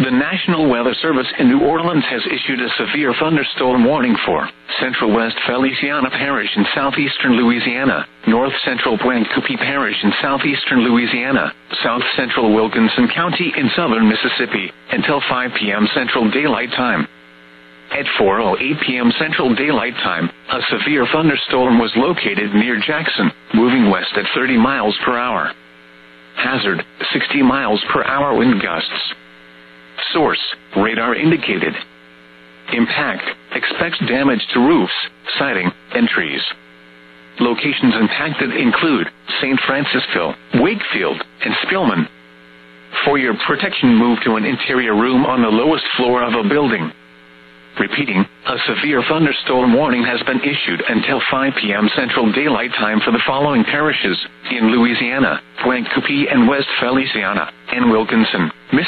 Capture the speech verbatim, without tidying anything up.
The National Weather Service in New Orleans has issued a severe thunderstorm warning for Central West Feliciana Parish in southeastern Louisiana, North Central Pointe-Coupee Parish in southeastern Louisiana, South Central Wilkinson County in southern Mississippi, until five p.m. Central Daylight Time. At four oh eight p.m. Central Daylight Time, a severe thunderstorm was located near Jackson, moving west at thirty miles per hour. Hazard, sixty miles per hour wind gusts. Source, radar indicated. Impact, expects damage to roofs, siding, and trees. Locations impacted include Saint Francisville, Wakefield, and Spillman. For your protection, move to an interior room on the lowest floor of a building. Repeating, a severe thunderstorm warning has been issued until five p.m. Central Daylight Time for the following parishes in Louisiana: Pointe-Coupee and West Feliciana, and Wilkinson, Mississippi.